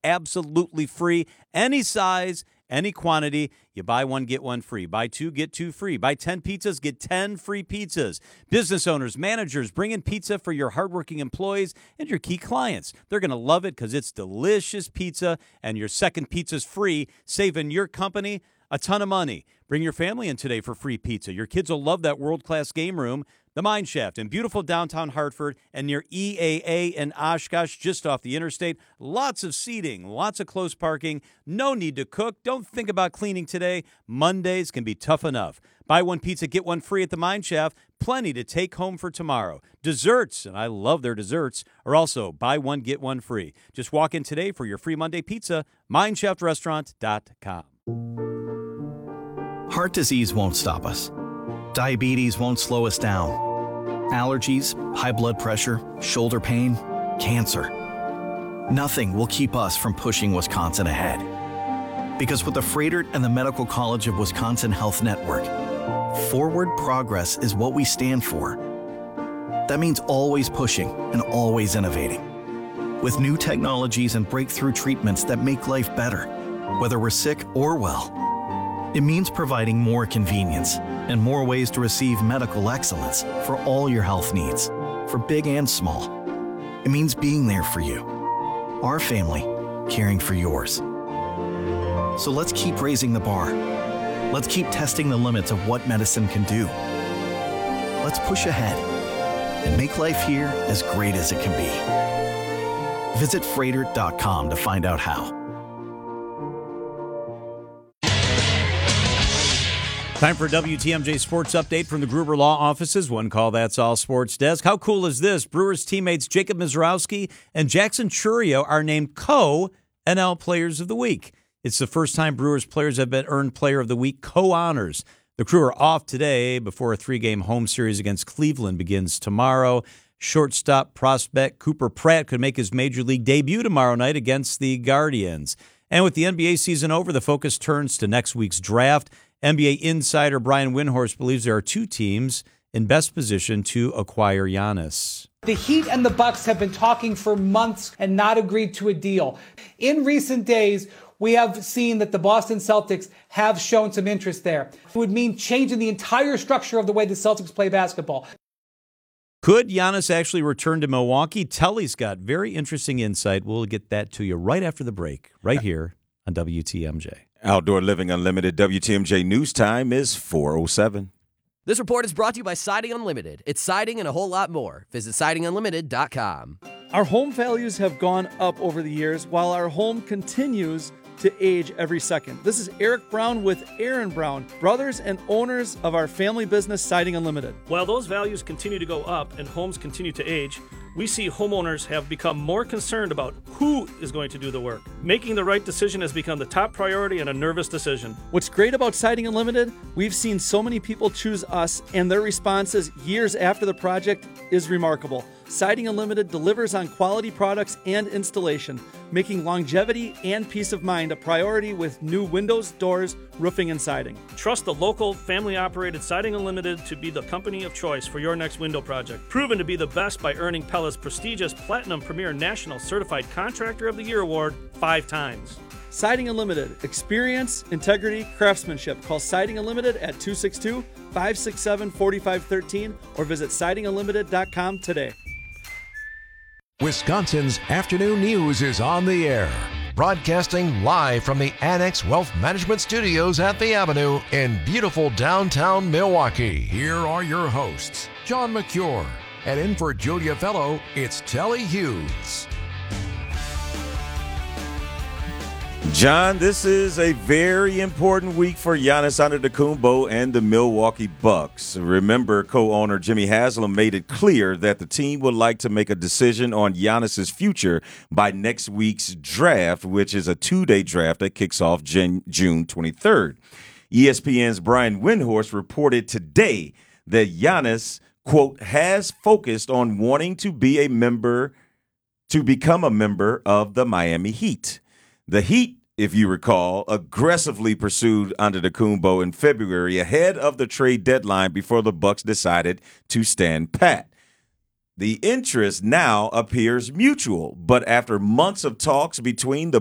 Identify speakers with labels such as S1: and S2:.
S1: absolutely free. Any size, any quantity. You buy one, get one free. Buy two, get two free. Buy 10 pizzas, get 10 free pizzas. Business owners, managers, bring in pizza for your hardworking employees and your key clients. They're going to love it because it's delicious pizza, and your second pizza's free, saving your company a ton of money. Bring your family in today for free pizza. Your kids will love that world-class game room, the Mine Shaft, in beautiful downtown Hartford and near EAA in Oshkosh, just off the interstate. Lots of seating, lots of close parking, no need to cook. Don't think about cleaning today. Mondays can be tough enough. Buy one pizza, get one free at the Mine Shaft. Plenty to take home for tomorrow. Desserts, and I love their desserts, are also buy one, get one free. Just walk in today for your free Monday pizza, MineShaftRestaurant.com.
S2: Heart disease won't stop us. Diabetes won't slow us down. Allergies, high blood pressure, shoulder pain, cancer. Nothing will keep us from pushing Wisconsin ahead. Because with the Froedtert and the Medical College of Wisconsin Health Network, forward progress is what we stand for. That means always pushing and always innovating. With new technologies and breakthrough treatments that make life better, whether we're sick or well. It means providing more convenience and more ways to receive medical excellence for all your health needs, for big and small. It means being there for you, our family, caring for yours. So let's keep raising the bar. Let's keep testing the limits of what medicine can do. Let's push ahead and make life here as great as it can be. Visit Froedtert.com to find out how.
S1: Time for WTMJ Sports Update from the Gruber Law Offices. One call, that's all sports desk. How cool is this? Brewers teammates Jacob Mizrowski and Jackson Churio are named co-NL Players of the Week. It's the first time Brewers players have been earned Player of the Week co-honors. The Crew are off today before a 3-game home series against Cleveland begins tomorrow. Shortstop prospect Cooper Pratt could make his major league debut tomorrow night against the Guardians. And with the NBA season over, the focus turns to next week's draft. NBA insider Brian Windhorst believes there are two teams in best position to acquire Giannis.
S3: The Heat and the Bucks have been talking for months and not agreed to a deal. In recent days, we have seen that the Boston Celtics have shown some interest there. It would mean changing the entire structure of the way the Celtics play basketball.
S1: Could Giannis actually return to Milwaukee? Telly's got very interesting insight. We'll get that to you right after the break, right here on WTMJ.
S4: Outdoor Living Unlimited WTMJ News Time is 4:07.
S5: This report is brought to you by Siding Unlimited. It's siding and a whole lot more. Visit sidingunlimited.com.
S6: Our home values have gone up over the years while our home continues to age every second. This is Eric Brown with Aaron Brown, brothers and owners of our family business Siding Unlimited.
S7: While those values continue to go up and homes continue to age, we see homeowners have become more concerned about who is going to do the work. Making the right decision has become the top priority and a nervous decision.
S6: What's great about Siding Unlimited, we've seen so many people choose us, and their responses years after the project is remarkable. Siding Unlimited delivers on quality products and installation, making longevity and peace of mind a priority with new windows, doors, roofing, and siding.
S7: Trust the local, family-operated Siding Unlimited to be the company of choice for your next window project. Proven to be the best by earning Pella's prestigious Platinum Premier National Certified Contractor of the Year award 5 times.
S6: Siding Unlimited. Experience, integrity, craftsmanship. Call Siding Unlimited at 262-567-4513 or visit sidingunlimited.com today.
S8: Wisconsin's afternoon news is on the air. Broadcasting live from the Annex Wealth Management Studios at the Avenue in beautiful downtown Milwaukee. Here are your hosts, John McCure. And in for Julia Fellow, it's Telly Hughes.
S4: John, this is a very important week for Giannis Antetokounmpo and the Milwaukee Bucks. Remember, co-owner Jimmy Haslam made it clear that the team would like to make a decision on Giannis's future by next week's draft, which is a 2-day draft that kicks off June 23rd. ESPN's Brian Windhorst reported today that Giannis, quote, has focused on wanting to become a member of the Miami Heat. The Heat, if you recall, aggressively pursued Antetokounmpo in February ahead of the trade deadline before the Bucks decided to stand pat. The interest now appears mutual, but after months of talks between the